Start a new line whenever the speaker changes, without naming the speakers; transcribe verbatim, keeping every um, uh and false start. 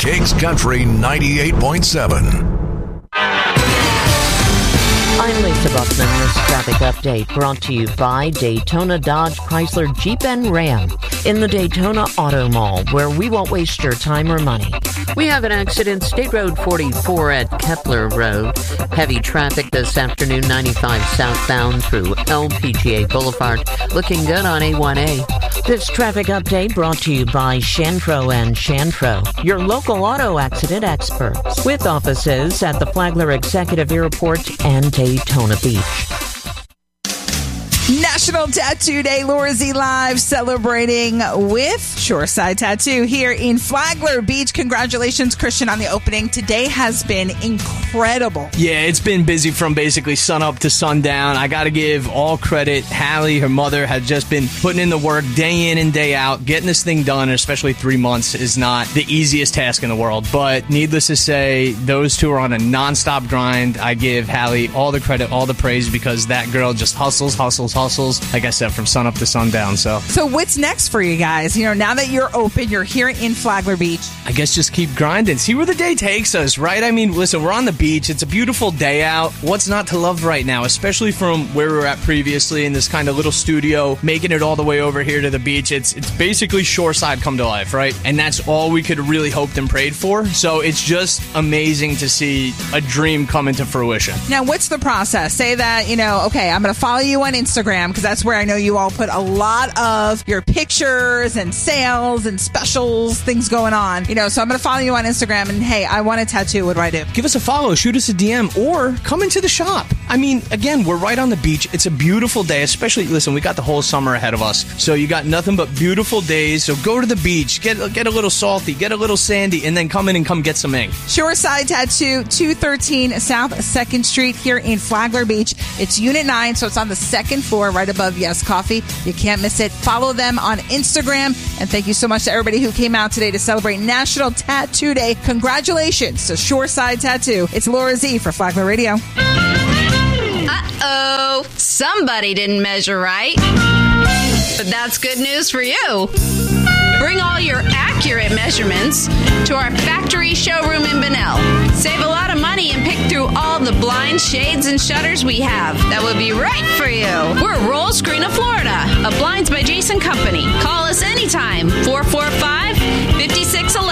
Kicks Country ninety-eight point seven.
I'm Lisa Buckman. This traffic update brought to you by Daytona Dodge Chrysler Jeep and Ram in the Daytona Auto Mall, where we won't waste your time or money. We have an accident, State Road forty-four at Kepler Road. Heavy traffic this afternoon, ninety-five southbound through L P G A Boulevard. Looking good on A one A. This traffic update brought to you by Shantro and Shantro, your local auto accident experts, with offices at the Flagler Executive Airport and Daytona Beach.
National Tattoo Day, Laura Z Live, celebrating with Shoreside Tattoo here in Flagler Beach. Congratulations, Christian, on the opening. Today has been incredible.
Yeah, it's been busy from basically sun up to sundown. I got to give all credit. Hallie, her mother, had just been putting in the work day in and day out. Getting this thing done, especially three months, is not the easiest task in the world. But needless to say, those two are on a nonstop grind. I give Hallie all the credit, all the praise, because that girl just hustles, hustles, hustles, like I said, from sun up to sundown. So
so what's next for you guys? You know, now that you're open, you're here in Flagler Beach.
I guess just keep grinding, see where the day takes us, right? I mean, listen, we're on the beach. It's a beautiful day out. What's not to love right now, especially from where we were at previously in this kind of little studio, making it all the way over here to the beach. It's it's basically shoreside come to life, right? And that's all we could really hoped and prayed for. So it's just amazing to see a dream come into fruition.
Now, what's the process? Say that, you know, okay, I'm going to follow you on Instagram, because that's where I know you all put a lot of your pictures and sales and specials, things going on. You know, so I'm going to follow you on Instagram, and hey, I want a tattoo. What do I do?
Give us a follow, shoot us a D M, or come into the shop. I mean, again, we're right on the beach. It's a beautiful day, especially, listen, we got the whole summer ahead of us, so you got nothing but beautiful days. So go to the beach, get, get a little salty, get a little sandy, and then come in and come get some ink.
Shoreside Tattoo, two thirteen South second Street here in Flagler Beach. It's Unit nine, so it's on the second floor, right above Yes Coffee. You can't miss it. Follow them on Instagram. And thank you so much to everybody who came out today to celebrate National Tattoo Day. Congratulations to Shoreside Tattoo. It's Laura Z for Flagler Radio.
Uh-oh. Somebody didn't measure right. But that's good news for you. Bring all your accurate measurements to our factory showroom in Bunnell. Save a lot of money and pick through all the blinds, shades, and shutters we have. That will be right for you. We're Roll Screen of Florida, a Blinds by Jason company. Call us anytime, four four five, five six one one.